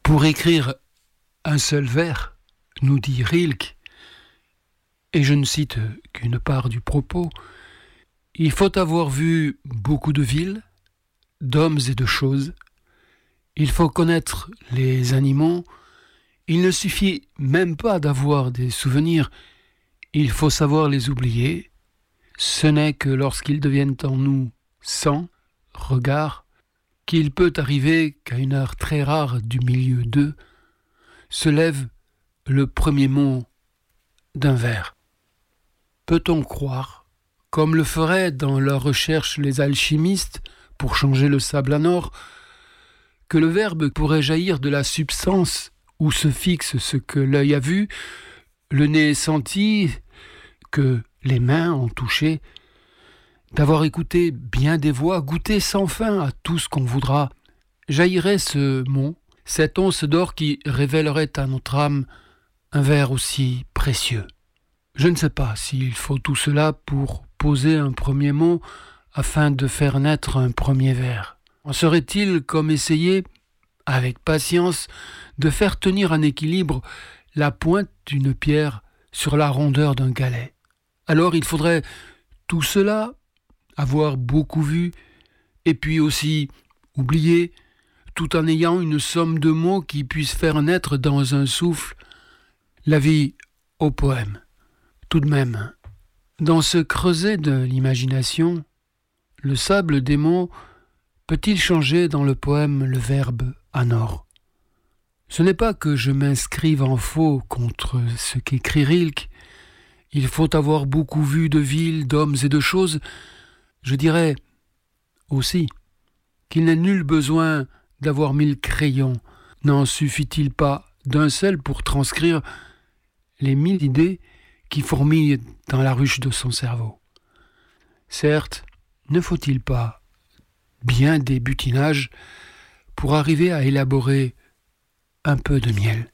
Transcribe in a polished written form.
Pour écrire un seul vers, nous dit Rilke, et je ne cite qu'une part du propos, il faut avoir vu beaucoup de villes, d'hommes et de choses, il faut connaître les animaux, il ne suffit même pas d'avoir des souvenirs, il faut savoir les oublier, ce n'est que lorsqu'ils deviennent en nous sang, regard, qu'il peut arriver qu'à une heure très rare du milieu d'eux, se lève le premier mot d'un vers. Peut-on croire, comme le feraient dans leurs recherches les alchimistes pour changer le sable en or, que le verbe pourrait jaillir de la substance où se fixe ce que l'œil a vu, le nez senti, que les mains ont touché, d'avoir écouté bien des voix, goûté sans fin à tout ce qu'on voudra, jaillirait ce mot, cette once d'or qui révélerait à notre âme un vers aussi précieux. Je ne sais pas s'il faut tout cela pour poser un premier mot afin de faire naître un premier vers. En serait-il comme essayer, avec patience, de faire tenir en équilibre la pointe d'une pierre sur la rondeur d'un galet? Alors il faudrait tout cela, avoir beaucoup vu, et puis aussi oublier, tout en ayant une somme de mots qui puissent faire naître dans un souffle la vie au poème. Tout de même, dans ce creuset de l'imagination, le sable des mots peut-il changer dans le poème le verbe en or? Ce n'est pas que je m'inscrive en faux contre ce qu'écrit Rilke. Il faut avoir beaucoup vu de villes, d'hommes et de choses. Je dirais aussi qu'il n'est nul besoin d'avoir 1000 crayons. N'en suffit-il pas d'un seul pour transcrire les 1000 idées qui fourmillent dans la ruche de son cerveau? Certes, ne faut-il pas bien des butinages pour arriver à élaborer un peu de miel?